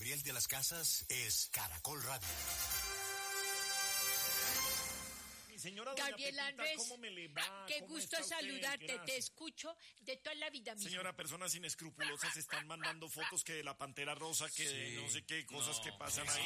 Gabriel de las Casas es Caracol Radio. Señora doña Gabriel Pepita, Andrés, ¿cómo me le va? qué ¿Cómo gusto está usted? saludarte, Gracias. te escucho de toda la vida, mijo. Señora, personas inescrupulosas están mandando fotos que de la Pantera Rosa, que de no sé qué cosas que pasan ahí.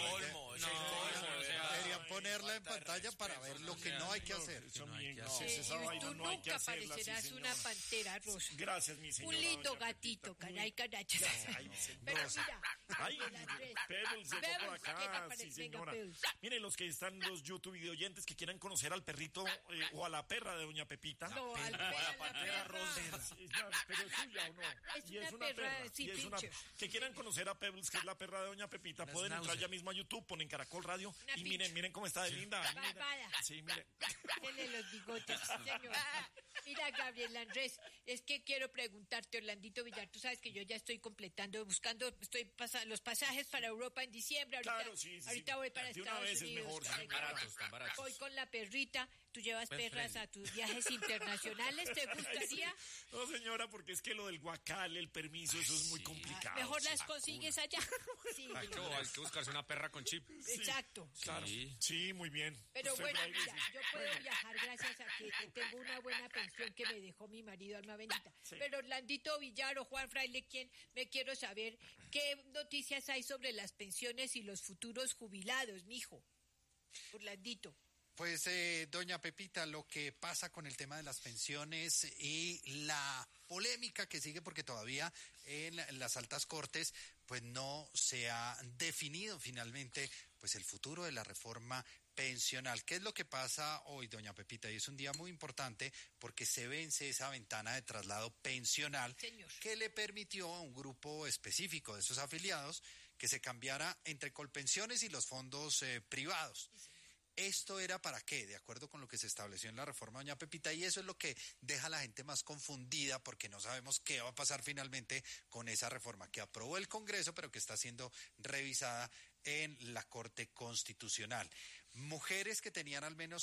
Deberían ponerla en pantalla para ver lo que no hay que hacer. Esa Tú vaina no hay que nunca hacerla, parecerás sí, una señora. pantera rosa. Gracias, mi señora. Un lindo doña gatito, Pepita. caray, caracho. Ay, señora. Pero mira, Ay, Gabriel Andrés, Pebbles llegó por Pebbles, acá, llega para- sí venga, señora. Pebbles. Miren, los que están, los YouTube videoyentes que quieran conocer al perrito o a la perra de doña Pepita. No, al O a perra, la Pantera Rosa. Pero es suya o no. Es una perra, sí, y es una pinche. que quieran conocer a Pebbles, que es la perra de doña Pepita, pueden entrar ya mismo a YouTube, ponen Caracol Radio Una y pinche. miren cómo está de linda. Barbada. Sí, miren. Tiene los bigotes, sí, señor. Mira, Gabriel Andrés, es que quiero preguntarte, Orlandito Villar, tú sabes que yo ya estoy buscando, los pasajes para Europa en diciembre. Ahorita, Claro, sí. ahorita voy para De una Estados vez es Unidos. mejor, sí, Venga, están baratos. voy con la perrita, tú llevas perras a tus viajes internacionales, ¿te gustaría? No, señora, porque es que lo del guacal, el permiso, eso es muy complicado. Mejor las sí. consigues allá. Sí, Hay que buscarse una perra con chip. exacto. Claro. Sí, muy bien. Pero Usted bueno, por ahí mira, dice. yo puedo viajar gracias a que tengo una buena pensión que me dejó mi marido, alma bendita. Sí. Pero Orlandito Villar o Juan Fraile, ¿quién? Me quiero saber qué noticias hay sobre las pensiones y los futuros jubilados, mijo. Orlandito. Pues, doña Pepita, lo que pasa con el tema de las pensiones y la polémica que sigue, porque todavía en las altas cortes, pues no se ha definido finalmente, pues el futuro de la reforma pensional. ¿Qué es lo que pasa hoy, doña Pepita? Y es un día muy importante porque se vence esa ventana de traslado pensional, Señor. que le permitió a un grupo específico de esos afiliados que se cambiara entre Colpensiones y los fondos privados. ¿Esto era para qué? De acuerdo con lo que se estableció en la reforma, doña Pepita, y eso es lo que deja a la gente más confundida porque no sabemos qué va a pasar finalmente con esa reforma que aprobó el Congreso, pero que está siendo revisada en la Corte Constitucional. Mujeres que tenían al menos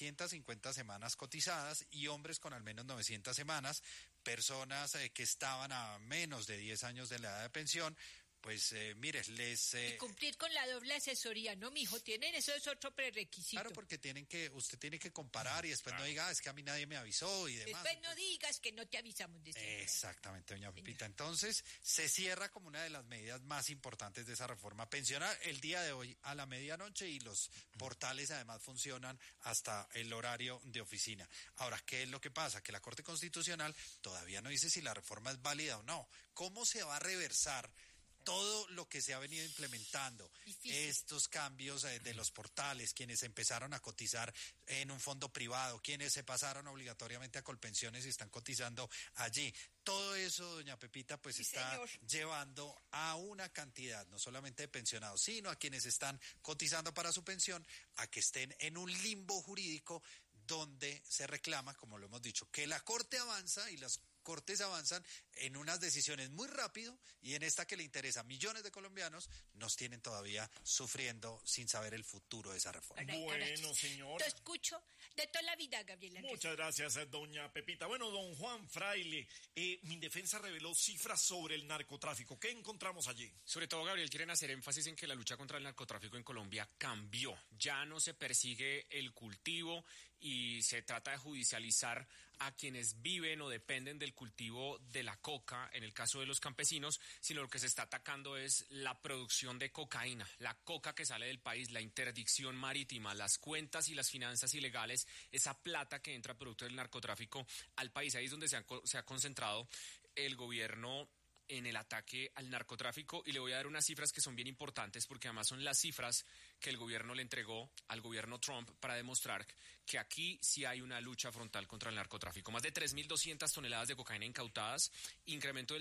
750 semanas cotizadas y hombres con al menos 900 semanas, personas que estaban a menos de 10 años de la edad de pensión, pues mire, Y cumplir con la doble asesoría, ¿no, mijo? Tienen, eso es otro prerequisito. claro, porque usted tiene que comparar y después no diga, es que a mí nadie me avisó y demás. Después no digas que no te avisamos de eso. Exactamente, doña Pepita. Entonces, se cierra como una de las medidas más importantes de esa reforma pensional el día de hoy a la medianoche y los portales además funcionan hasta el horario de oficina. Ahora, ¿qué es lo que pasa? Que la Corte Constitucional todavía no dice si la reforma es válida o no. ¿Cómo se va a reversar todo lo que se ha venido implementando? Difícil. Estos cambios de los portales, quienes empezaron a cotizar en un fondo privado, quienes se pasaron obligatoriamente a Colpensiones y están cotizando allí. Todo eso, doña Pepita, pues Sí, está señor. llevando a una cantidad, no solamente de pensionados, sino a quienes están cotizando para su pensión, a que estén en un limbo jurídico donde se reclama, como lo hemos dicho, que la Corte avanza y las Cortes avanzan en unas decisiones muy rápido y en esta que le interesa a millones de colombianos nos tienen todavía sufriendo sin saber el futuro de esa reforma. Bueno, señora. Te escucho de toda la vida, Gabriela. Muchas gracias, doña Pepita. Bueno, don Juan Fraile, Mindefensa reveló cifras sobre el narcotráfico. ¿Qué encontramos allí? Sobre todo, Gabriel, quieren hacer énfasis en que la lucha contra el narcotráfico en Colombia cambió. Ya no se persigue el cultivo y se trata de judicializar a quienes viven o dependen del cultivo de la coca, en el caso de los campesinos, sino lo que se está atacando es la producción de cocaína, la coca que sale del país, la interdicción marítima, las cuentas y las finanzas ilegales, esa plata que entra producto del narcotráfico al país. Ahí es donde se ha concentrado el gobierno en el ataque al narcotráfico, y le voy a dar unas cifras que son bien importantes porque además son las cifras que el gobierno le entregó al gobierno Trump para demostrar que aquí sí hay una lucha frontal contra el narcotráfico. Más de 3.200 toneladas de cocaína incautadas, incremento del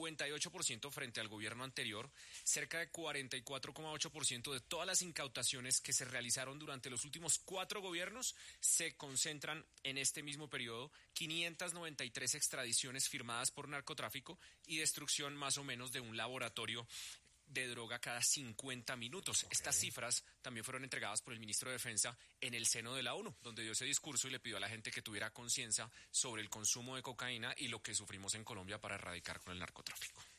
58% frente al gobierno anterior, cerca de 44,8% de todas las incautaciones que se realizaron durante los últimos 4 gobiernos se concentran en este mismo periodo, 593 extradiciones firmadas por narcotráfico y destrucción más o menos de un laboratorio de droga cada 50 minutos. Okay. Estas cifras también fueron entregadas por el ministro de Defensa en el seno de la ONU, donde dio ese discurso y le pidió a la gente que tuviera conciencia sobre el consumo de cocaína y lo que sufrimos en Colombia para erradicar con el narcotráfico.